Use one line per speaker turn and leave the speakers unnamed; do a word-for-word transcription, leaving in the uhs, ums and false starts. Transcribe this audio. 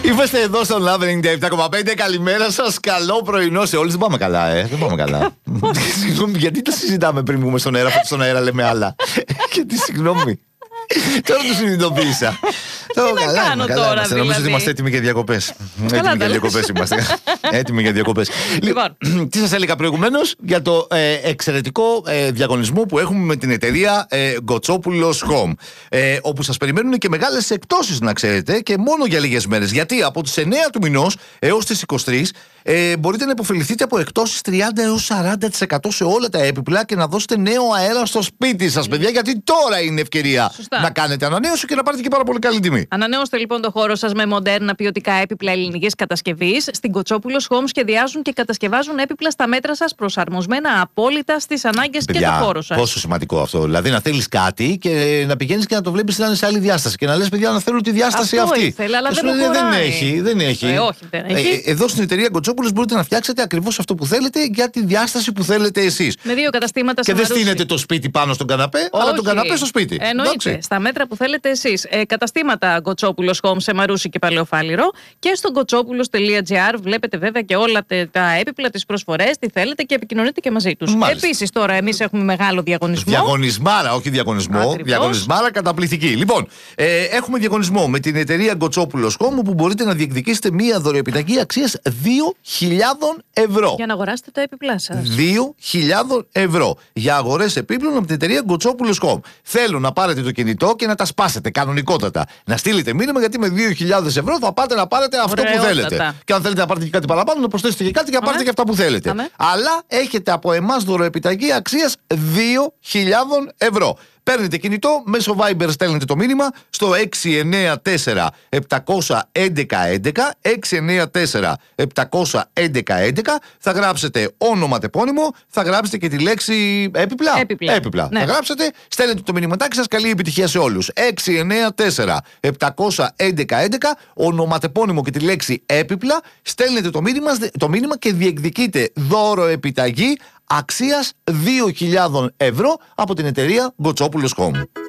Είμαστε εδώ στο Love ενενήντα επτά κόμμα πέντε. Καλημέρα σας. Καλό πρωινό σε όλους. Δεν πάμε καλά, ε. Δεν πάμε καλά. Συγγνώμη, γιατί τα συζητάμε πριν βγούμε στον αέρα, αφού στον αέρα λέμε άλλα. Γιατί, συγγνώμη. Τώρα το συνειδητοποίησα.
Τι να καλά, κάνω καλά, τώρα,
είμαστε.
δηλαδή.
Νομίζω ότι είμαστε έτοιμοι για διακοπές. Έτοιμοι για διακοπές είμαστε. Έτοιμοι για διακοπές.
Λοιπόν,
τι σας έλεγα προηγουμένως για το ε, εξαιρετικό ε, διαγωνισμό που έχουμε με την εταιρεία ε, Γκοτσόπουλος Home. Ε, όπου σας περιμένουν και μεγάλες εκπτώσεις, να ξέρετε, και μόνο για λίγες μέρες. Γιατί από τις εννέα του μηνός έως τις είκοσι τρεις ε, μπορείτε να υποφεληθείτε από εκπτώσεις τριάντα έως σαράντα τοις εκατό σε όλα τα έπιπλα και να δώσετε νέο αέρα στο σπίτι σας, παιδιά. Γιατί τώρα είναι ευκαιρία
Σωστά.
να κάνετε ανανέωση και να πάρετε και πάρα πολύ καλή τιμή.
Ανανεώστε λοιπόν το χώρο σας με μοντέρνα ποιοτικά έπιπλα ελληνικής κατασκευής. Στην Γκοτσόπουλος Home σχεδιάζουν και κατασκευάζουν έπιπλα στα μέτρα σας, προσαρμοσμένα απόλυτα στις ανάγκες και του χώρου σας.
Πόσο σημαντικό αυτό. Δηλαδή να θέλεις κάτι και να πηγαίνεις και να το βλέπεις να είναι σε άλλη διάσταση. Και να λες, παιδιά, να θέλω τη διάσταση
αυτό
αυτή.
Ήθελα, αλλά δεν,
λένε, δεν έχει. Δεν έχει.
Ε, όχι, δεν έχει.
Ε, εδώ στην εταιρεία Γκοτσόπουλος μπορείτε να φτιάξετε ακριβώς αυτό που θέλετε για τη διάσταση που θέλετε εσείς.
Με δύο καταστήματα
και δεν στείνετε το σπίτι πάνω στον καναπέ, όχι, αλλά τον καναπέ στο σπίτι.
Εννοείται. Εντάξει. Στα μέτρα που θέλετε εσείς. Ε, καταστήματα Γκοτσόπουλος Home σε Μαρούσι και Παλαιοφάλιρο και στο γκοτσόπουλος τελεία τζι άρ βλέπετε βέβαια και όλα τα έπιπλα, τις προσφορές, τι θέλετε και επικοινωνείτε και μαζί τους. Επίσης τώρα εμείς έχουμε μεγάλο διαγωνισμό.
Διαγωνισμάρα, όχι διαγωνισμό. Ακριβώς. Διαγωνισμάρα καταπληκτική. Λοιπόν, ε, έχουμε διαγωνισμό με την εταιρεία Γκοτσόπουλος Home που μπορείτε να διεκδικήσετε μία δωροεπιταγή αξίας δύο χιλιάδες ευρώ.
Για να αγοράσετε τα έπιπλά σας.
δύο χιλιάδες ευρώ για αγορές επίπλων από την εταιρεία Γκοτσόπουλος Home. Θέλω να πάρετε το κινητό και να τα σπάσετε κανονικότατα. Να στείλετε μήνυμα, γιατί με δύο χιλιάδες ευρώ θα πάτε να πάρετε αυτό
Ωραιότατα.
που θέλετε. Και αν θέλετε να πάρετε και κάτι παραπάνω, να προσθέσετε και κάτι και να πάρετε και αυτά που θέλετε.
Αμέ.
Αλλά έχετε από εμάς δωροεπιταγή αξίας δύο χιλιάδες ευρώ. Παίρνετε κινητό, μέσω Viber στέλνετε το μήνυμα στο έξι εννέα τέσσερα επτά έντεκα έντεκα, έξι εννέα τέσσερα επτά έντεκα έντεκα. Θα γράψετε όνομα, τεπώνυμο, θα γράψετε και τη λέξη έπιπλα.
Έπιπλα.
έπιπλα.
Ναι.
Θα γράψετε, στέλνετε το μηνυματάκι σας. Καλή επιτυχία σε όλους. έξι εννέα τέσσερα επτά έντεκα έντεκα, ονοματεπώνυμο και τη λέξη έπιπλα. Στέλνετε το μήνυμα, το μήνυμα και διεκδικείτε δώρο επιταγή αξίας δύο χιλιάδες ευρώ από την εταιρεία Γκοτσόπουλος Home.